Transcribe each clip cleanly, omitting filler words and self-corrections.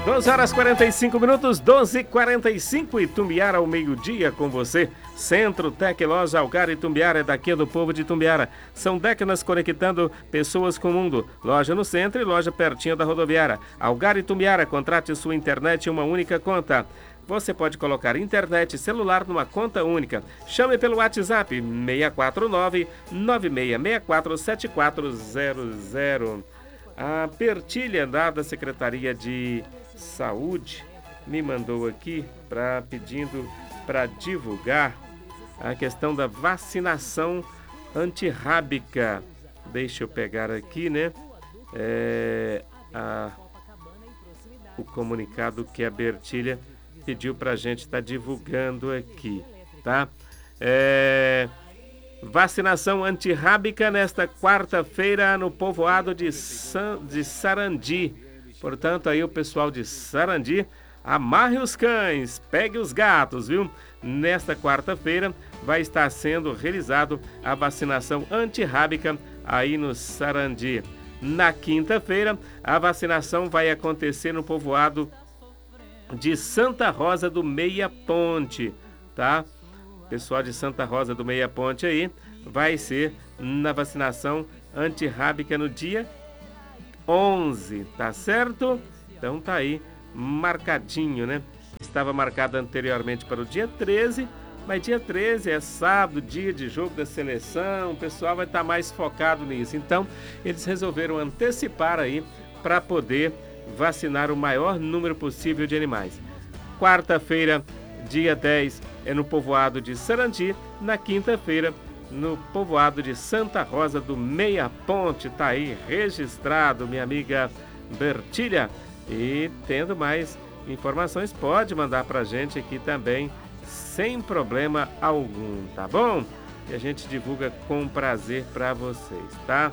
12 horas 45 minutos, 12h45, Itumbiara ao meio-dia com você. Centro Tec Loja Algar Itumbiara é daqui do povo de Itumbiara. São décadas conectando pessoas com o mundo. Loja no centro e loja pertinho da rodoviária. Algar Itumbiara, contrate sua internet em uma única conta. Você pode colocar internet e celular numa conta única. Chame pelo WhatsApp 649-9664-7400. A Pertilha da Secretaria de Saúde me mandou aqui pedindo para divulgar a questão da vacinação antirrábica. Deixa eu pegar aqui, né? O comunicado que a Bertilha pediu para a gente estar divulgando aqui, tá? Vacinação antirrábica nesta quarta-feira no povoado de Sarandi. Portanto, aí o pessoal de Sarandi, amarre os cães, pegue os gatos, viu? Nesta quarta-feira vai estar sendo realizado a vacinação antirrábica aí no Sarandi. Na quinta-feira, a vacinação vai acontecer no povoado de Santa Rosa do Meia Ponte, tá? Pessoal de Santa Rosa do Meia Ponte aí, vai ser na vacinação antirrábica no dia 11, tá certo? Então tá aí, marcadinho, né? Estava marcado anteriormente para o dia 13, mas dia 13 é sábado, dia de jogo da seleção, o pessoal vai estar mais focado nisso. Então, eles resolveram antecipar aí para poder vacinar o maior número possível de animais. Quarta-feira, dia 10, é no povoado de Sarandi. Na quinta-feira, no povoado de Santa Rosa do Meia Ponte. Tá aí registrado, minha amiga Bertilha. E tendo mais informações, pode mandar pra gente aqui também, sem problema algum, tá bom? E a gente divulga com prazer para vocês, tá?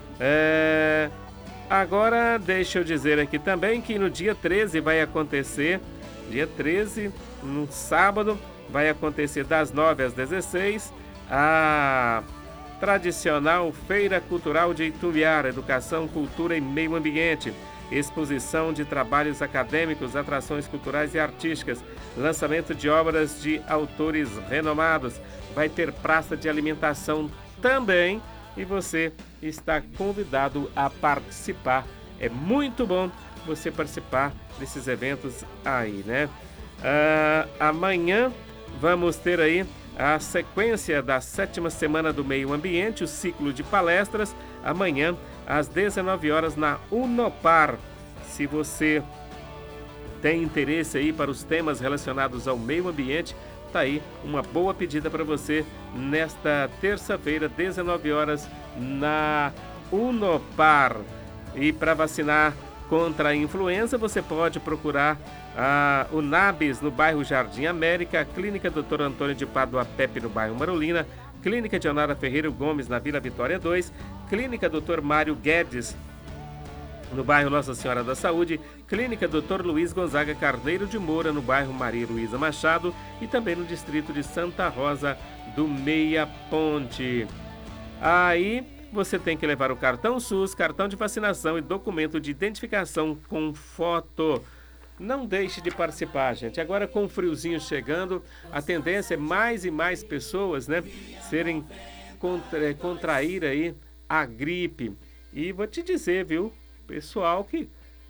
Agora, deixa eu dizer aqui também que no dia 13 vai acontecer, dia 13, no sábado, vai acontecer das 9 às 16, a tradicional Feira Cultural de Itumbiara, Educação, Cultura e Meio Ambiente, exposição de trabalhos acadêmicos, atrações culturais e artísticas, lançamento de obras de autores renomados, vai ter praça de alimentação também e você está convidado a participar. É muito bom você participar desses eventos aí, né? Amanhã vamos ter aí a sequência da 7ª Semana do Meio Ambiente, o ciclo de palestras, amanhã às 19 horas na Unopar. Se você tem interesse aí para os temas relacionados ao meio ambiente, tá aí uma boa pedida para você nesta terça-feira, 19 horas na Unopar. E para vacinar contra a influenza, você pode procurar o NABES no bairro Jardim América, a Clínica Dr. Antônio de Pádua Pepe no bairro Marolina, Clínica de Onara Ferreira Gomes na Vila Vitória 2, Clínica Dr. Mário Guedes no bairro Nossa Senhora da Saúde, Clínica Dr. Luiz Gonzaga Carneiro de Moura no bairro Maria Luísa Machado e também no distrito de Santa Rosa do Meia Ponte. Aí você tem que levar o cartão SUS, cartão de vacinação e documento de identificação com foto. Não deixe de participar, gente. Agora com o friozinho chegando, a tendência é mais e mais pessoas, né, contrair aí a gripe. E vou te dizer, viu, pessoal que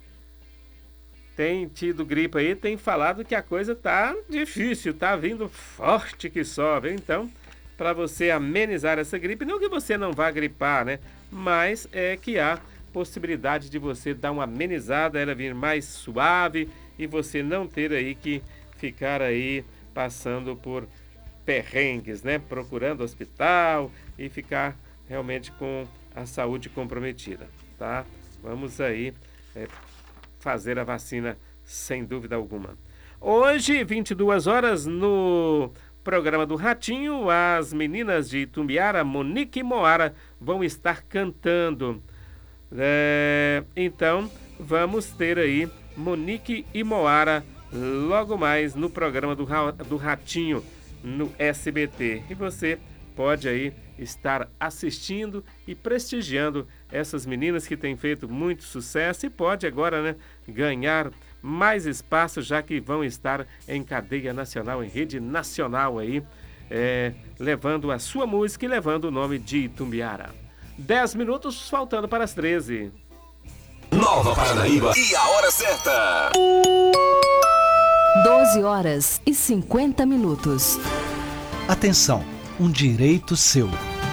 tem tido gripe aí, tem falado que a coisa tá difícil, tá vindo forte que só, viu? Então, para você amenizar essa gripe, não que você não vá gripar, né, mas é que há possibilidade de você dar uma amenizada, ela vir mais suave e você não ter aí que ficar aí passando por perrengues, né? Procurando hospital e ficar realmente com a saúde comprometida, tá? Vamos aí fazer a vacina sem dúvida alguma. Hoje, 22 horas, no programa do Ratinho, as meninas de Itumbiara, Monique e Moara, vão estar cantando. Então, vamos ter aí Monique e Moara logo mais no programa do Ratinho no SBT. E você pode aí estar assistindo e prestigiando essas meninas que têm feito muito sucesso e pode agora, né, ganhar mais espaço, já que vão estar em cadeia nacional, em rede nacional aí, levando a sua música e levando o nome de Itumbiara. 10 minutos faltando para as 13. Nova Paranaíba e a hora certa. 12h50. Atenção, um direito seu.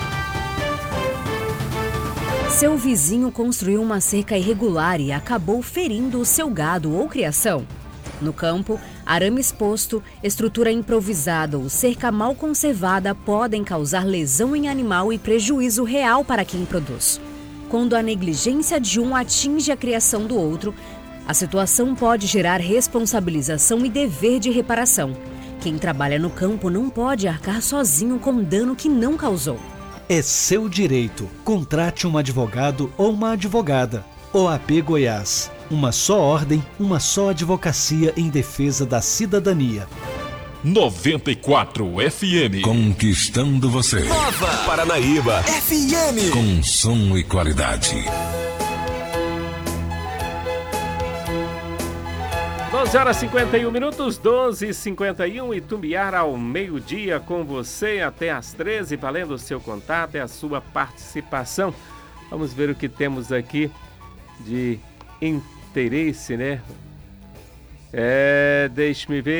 Seu vizinho construiu uma cerca irregular e acabou ferindo o seu gado ou criação. No campo, arame exposto, estrutura improvisada ou cerca mal conservada podem causar lesão em animal e prejuízo real para quem produz. Quando a negligência de um atinge a criação do outro, a situação pode gerar responsabilização e dever de reparação. Quem trabalha no campo não pode arcar sozinho com dano que não causou. É seu direito. Contrate um advogado ou uma advogada. OAB Goiás. Uma só ordem, uma só advocacia em defesa da cidadania. 94 FM. Conquistando você. Nova Paranaíba FM. Com som e qualidade. 12h51, 12h51, Itumbiara ao meio-dia com você até às 13, valendo o seu contato e a sua participação. Vamos ver o que temos aqui de interesse, né? Deixe-me ver.